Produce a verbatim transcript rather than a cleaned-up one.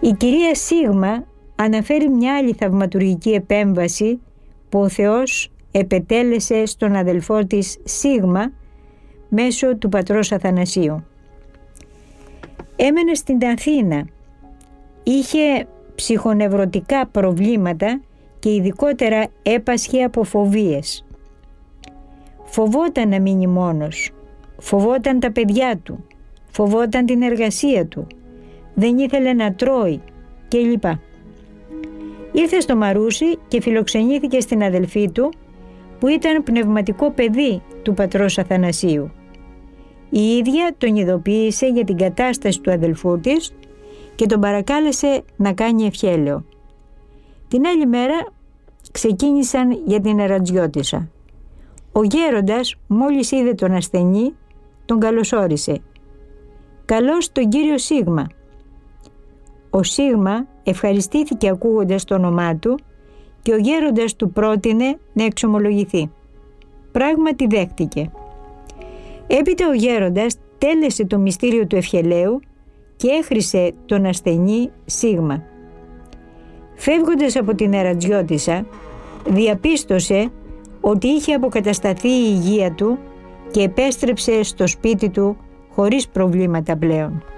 Η κυρία Σίγμα αναφέρει μια άλλη θαυματουργική επέμβαση που ο Θεός επετέλεσε στον αδελφό της Σίγμα μέσω του πατρός Αθανασίου. Έμενε στην Αθήνα, είχε ψυχονευρωτικά προβλήματα και ειδικότερα έπασχε από φοβίες. Φοβόταν να μείνει μόνος, φοβόταν τα παιδιά του, φοβόταν την εργασία του, δεν ήθελε να τρώει κλπ. Ήρθε στο Μαρούσι και φιλοξενήθηκε στην αδελφή του που ήταν πνευματικό παιδί του πατρός Αθανασίου. Η ίδια τον ειδοποίησε για την κατάσταση του αδελφού της και τον παρακάλεσε να κάνει ευχέλαιο. Την άλλη μέρα ξεκίνησαν για την Ερατζιώτισσα. Ο γέροντας μόλις είδε τον ασθενή τον καλωσόρισε. «Καλώς τον κύριο Σίγμα». Ο Σίγμα ευχαριστήθηκε ακούγοντας το όνομά του και ο γέροντας του πρότεινε να εξομολογηθεί. Πράγματι δέχτηκε. Έπειτα ο γέροντας τέλεσε το μυστήριο του ευχελαίου και έχρισε τον ασθενή Σίγμα. Φεύγοντας από την Ερατζιώτισσα, διαπίστωσε ότι είχε αποκατασταθεί η υγεία του και επέστρεψε στο σπίτι του χωρίς προβλήματα πλέον.